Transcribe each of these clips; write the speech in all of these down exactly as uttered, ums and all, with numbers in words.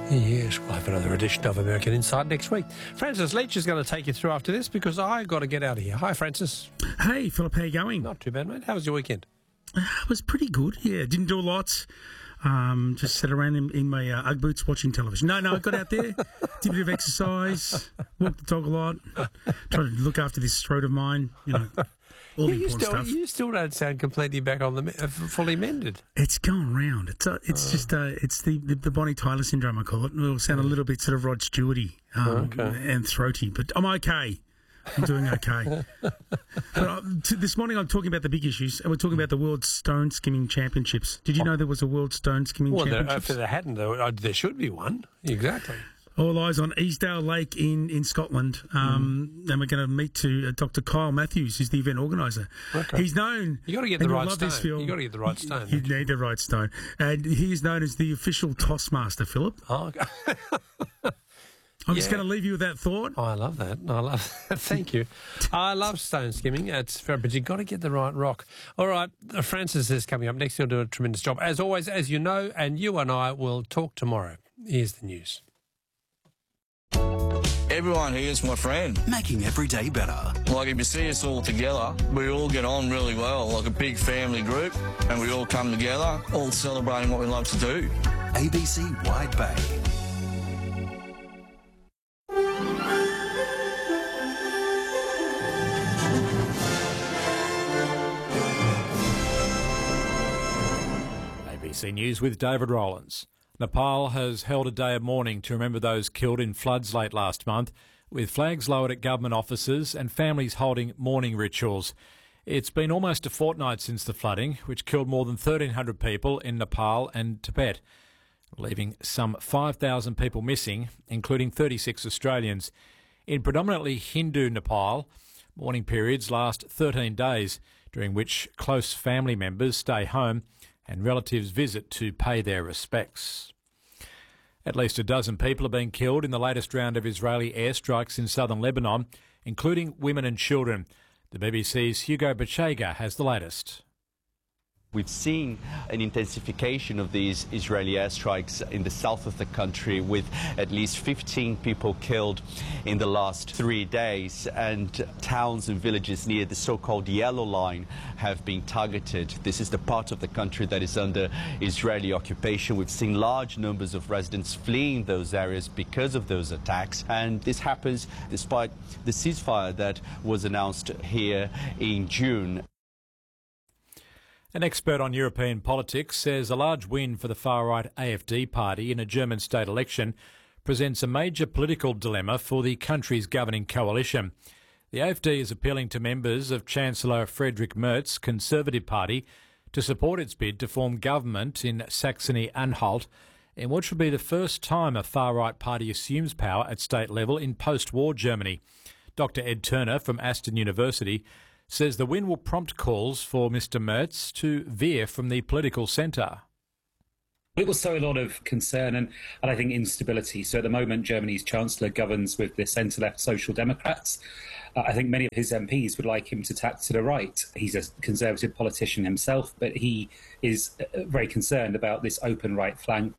Yes, we'll have another edition of American Insight next week. Francis Leach is going to take you through after this because I've got to get out of here. Hi, Francis. Hey, Philip, how you going? Not too bad, mate. How was your weekend? Uh, it was pretty good, yeah. Didn't do a lot. Um, just sat around in, in my uh, Ugg boots watching television. No, no, I got out there, did a bit of exercise, walked the dog a lot, tried to look after this throat of mine, you know, all Yeah, the you important still, stuff. you still don't sound completely back on the me- uh, fully mended. It's going round. It's uh, it's just uh, it's the, the, the Bonnie Tyler syndrome, I call it. It'll sound a little bit sort of Rod Stewart-y um, Okay. and throaty, but I'm okay. I'm doing okay. But uh, t- this morning I'm talking about the big issues, and we're talking about the World Stone Skimming Championships. Did you know there was a World Stone Skimming Well, there, Championships? if there hadn't, there, uh, there should be one. Exactly. All eyes on Easdale Lake in, in Scotland. Um, mm. And we're going to meet to uh, Doctor Kyle Matthews, who's the event organiser. Okay. He's known... You got to get the right stone. You got to get the right stone. You need the right stone. And he is known as the official Tossmaster, Philip. Oh, okay. I'm Yeah. just going to leave you with that thought. Oh, I love that. I love that. Thank you. I love stone skimming. It's fair, but you've got to get the right rock. All right, Francis is coming up next. He'll do a tremendous job. As always, as you know, and you and I will talk tomorrow. Here's the news. Everyone here is my friend. Making every day better. Like, if you see us all together, we all get on really well, like a big family group, and we all come together, all celebrating what we love to do. A B C Wide Bay. A B C News with David Rowlands. Nepal has held a day of mourning to remember those killed in floods late last month, with flags lowered at government offices and families holding mourning rituals. It's been almost a fortnight since the flooding, which killed more than thirteen hundred people in Nepal and Tibet, leaving some five thousand people missing, including thirty-six Australians. In predominantly Hindu Nepal, mourning periods last thirteen days, during which close family members stay home and relatives visit to pay their respects. At least a dozen people have been killed in the latest round of Israeli airstrikes in southern Lebanon, including women and children. The B B C's Hugo Bachega has the latest. We've seen an intensification of these Israeli airstrikes in the south of the country, with at least fifteen people killed in the last three days, and towns and villages near the so-called Yellow Line have been targeted. This is the part of the country that is under Israeli occupation. We've seen large numbers of residents fleeing those areas because of those attacks, and this happens despite the ceasefire that was announced here in June. An expert on European politics says a large win for the far-right A F D party in a German state election presents a major political dilemma for the country's governing coalition. The A F D is appealing to members of Chancellor Friedrich Merz's Conservative Party to support its bid to form government in Saxony-Anhalt, in which will be the first time a far-right party assumes power at state level in post-war Germany. Doctor Ed Turner from Aston University says the win will prompt calls for Mr Merz to veer from the political centre. It will sow a lot of concern and, and I think instability. So at the moment, Germany's Chancellor governs with the centre-left Social Democrats. Uh, I think many of his M Ps would like him to tack to the right. He's a Conservative politician himself, but he is uh, very concerned about this open right flank.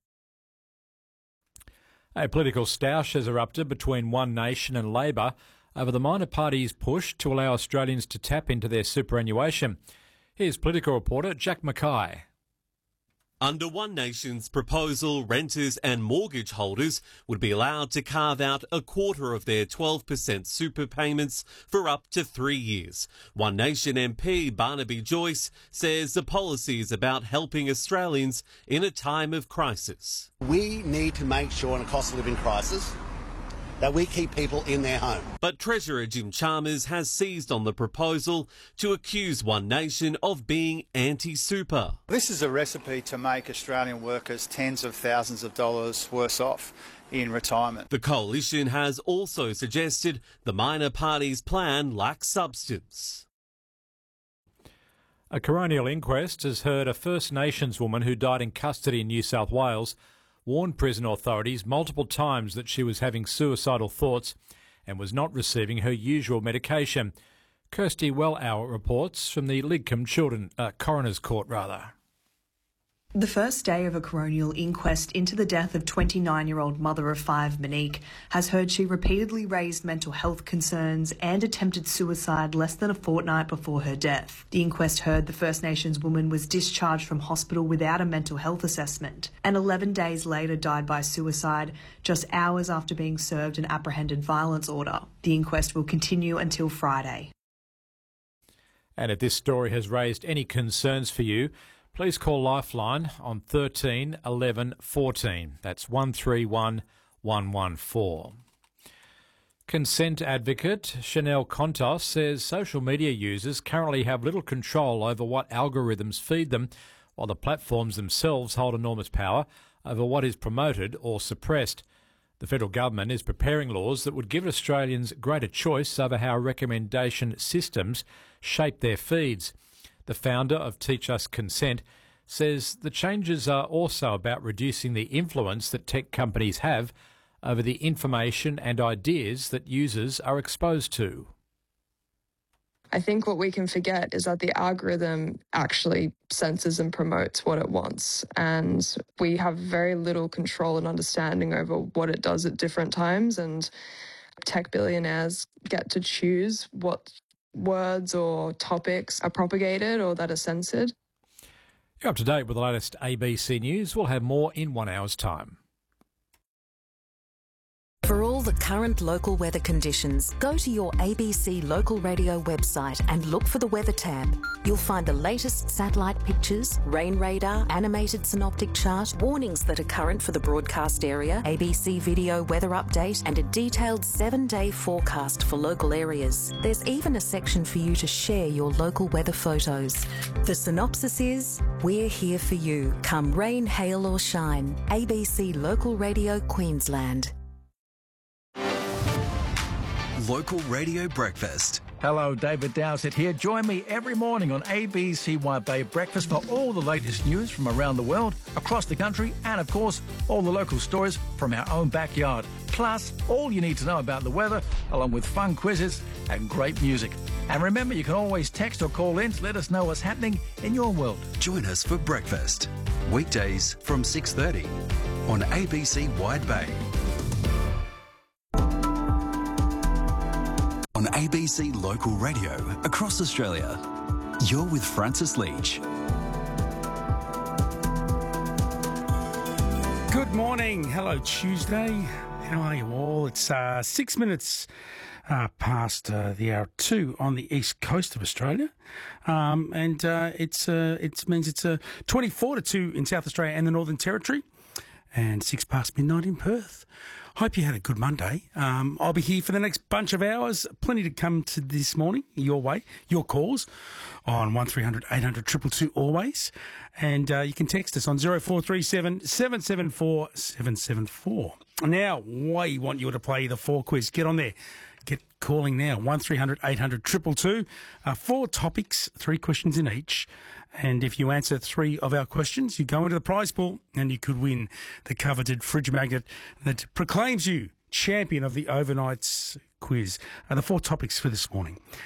A political stoush has erupted between One Nation and Labor over the minor party's push to allow Australians to tap into their superannuation. Here's political reporter Jack Mackay. Under One Nation's proposal, renters and mortgage holders would be allowed to carve out a quarter of their twelve percent super payments for up to three years. One Nation M P Barnaby Joyce says the policy is about helping Australians in a time of crisis. We need to make sure in a cost of living crisis that we keep people in their home. But Treasurer Jim Chalmers has seized on the proposal to accuse One Nation of being anti-super. This is a recipe to make Australian workers tens of thousands of dollars worse off in retirement. The coalition has also suggested the minor party's plan lacks substance. A coronial inquest has heard a First Nations woman who died in custody in New South Wales warned prison authorities multiple times that she was having suicidal thoughts and was not receiving her usual medication. Kirsty Wellauer reports from the Lidcombe Children uh, Coroner's Court, rather. The first day of a coronial inquest into the death of twenty-nine-year-old mother of five, Monique, has heard she repeatedly raised mental health concerns and attempted suicide less than a fortnight before her death. The inquest heard the First Nations woman was discharged from hospital without a mental health assessment and eleven days later died by suicide, just hours after being served an apprehended violence order. The inquest will continue until Friday. And if this story has raised any concerns for you, please call Lifeline on thirteen eleven fourteen. That's one three one one one four. Consent advocate Chanel Contos says social media users currently have little control over what algorithms feed them, while the platforms themselves hold enormous power over what is promoted or suppressed. The federal government is preparing laws that would give Australians greater choice over how recommendation systems shape their feeds. The founder of Teach Us Consent says the changes are also about reducing the influence that tech companies have over the information and ideas that users are exposed to. I think what we can forget is that the algorithm actually censors and promotes what it wants, and we have very little control and understanding over what it does at different times, and tech billionaires get to choose what words or topics are propagated or that are censored. You're up to date with the latest A B C News. We'll have more in one hour's time. For all the current local weather conditions, go to your A B C local radio website and look for the weather tab. You'll find the latest satellite pictures, rain radar, animated synoptic chart, warnings that are current for the broadcast area, A B C video weather update, and a detailed seven-day forecast for local areas. There's even a section for you to share your local weather photos. The synopsis is, we're here for you, come rain, hail or shine. A B C Local Radio Queensland. Local Radio Breakfast. Hello, David Dowsett here. Join me every morning on A B C White Bay Breakfast for all the latest news from around the world, across the country, and of course, all the local stories from our own backyard. Plus, all you need to know about the weather, along with fun quizzes and great music. And remember, you can always text or call in to let us know what's happening in your world. Join us for breakfast. Weekdays from six thirty on A B C Wide Bay. On A B C Local Radio across Australia, you're with Francis Leach. Good morning. Hello, Tuesday. How are you all? It's uh, six minutes uh, past uh, the hour two on the east coast of Australia. Um, and uh, it's uh, it means it's uh, twenty-four to two in South Australia and the Northern Territory, and six past midnight in Perth. Hope you had a good Monday. Um, I'll be here for the next bunch of hours. Plenty to come to this morning, your way, your calls on one three hundred eight hundred two two two always. And uh, you can text us on zero four three seven seven seven four seven seven four. Now, we want you to play the four quiz. Get on there. Get calling now, one three hundred eight hundred two two two. Uh, four topics, three questions in each. And if you answer three of our questions, you go into the prize pool and you could win the coveted fridge magnet that proclaims you champion of the overnights quiz. Uh, the four topics for this morning.